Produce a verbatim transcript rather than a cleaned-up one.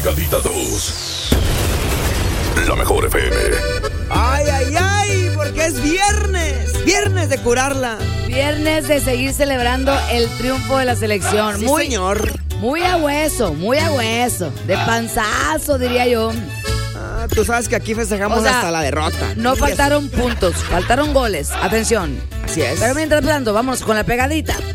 pegadita dos. La mejor F M. Ay, ay, ay, porque es viernes. Viernes de curarla. Viernes de seguir celebrando el triunfo de la selección. Sí, muy, señor. Muy a hueso, muy a hueso. De panzazo, diría yo. Ah, tú sabes que aquí festejamos O sea, hasta la derrota. No Sí, faltaron puntos, faltaron goles. Atención. Así es. Pero mientras tanto, vamos con la pegadita.